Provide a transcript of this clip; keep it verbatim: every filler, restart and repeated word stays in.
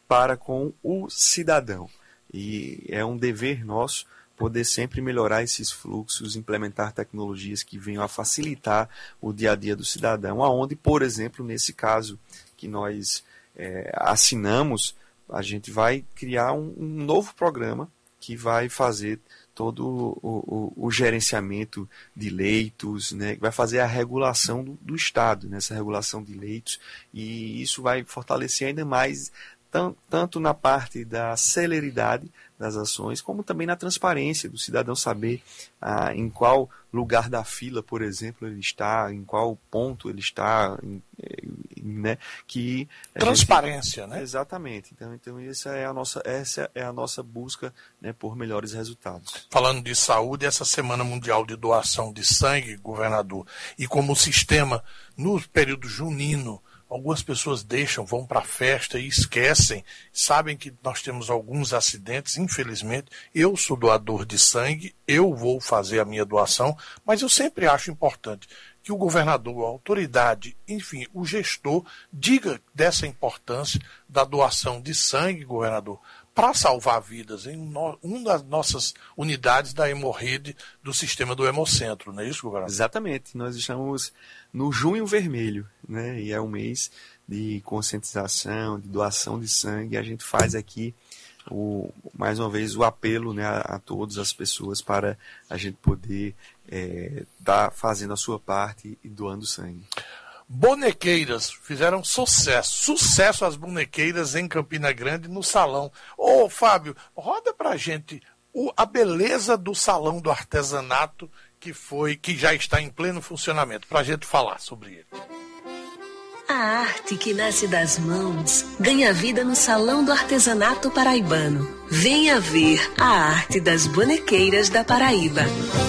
para com o cidadão. E é um dever nosso poder sempre melhorar esses fluxos, implementar tecnologias que venham a facilitar o dia a dia do cidadão, aonde, por exemplo, nesse caso que nós é, assinamos, a gente vai criar um, um novo programa que vai fazer todo o, o, o gerenciamento de leitos, né, que vai fazer a regulação do, do Estado, nessa né, regulação de leitos, e isso vai fortalecer ainda mais tanto na parte da celeridade das ações, como também na transparência do cidadão saber ah, em qual lugar da fila, por exemplo, ele está, em qual ponto ele está, em, em, né, que transparência, gente, né? Exatamente. Então, então essa é a nossa, essa é a nossa busca, né, por melhores resultados. Falando de saúde, essa Semana Mundial de Doação de Sangue, governador, e como o sistema no período junino, algumas pessoas deixam, vão para a festa e esquecem, sabem que nós temos alguns acidentes, infelizmente. Eu sou doador de sangue, eu vou fazer a minha doação, mas eu sempre acho importante que o governador, a autoridade, enfim, o gestor, diga dessa importância da doação de sangue, governador, para salvar vidas em uma das nossas unidades da Hemorrede do sistema do Hemocentro, não é isso, governador? Exatamente, nós estamos no Junho Vermelho, né? E é um mês de conscientização, de doação de sangue. A gente faz aqui, o, mais uma vez, o apelo, né, a, a todas as pessoas para a gente poder estar é, tá fazendo a sua parte e doando sangue. Bonequeiras fizeram sucesso, sucesso as bonequeiras em Campina Grande no salão. Ô Fábio, roda pra gente o, a beleza do salão do artesanato que foi, que já está em pleno funcionamento, pra gente falar sobre ele. A arte que nasce das mãos ganha vida no Salão do Artesanato Paraibano. Venha ver a arte das bonequeiras da Paraíba.